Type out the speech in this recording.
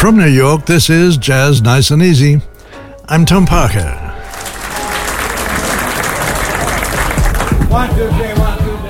From New York, this is Jazz Nice and Easy. I'm Tom Parker. 1, 2, 3, 1, 2.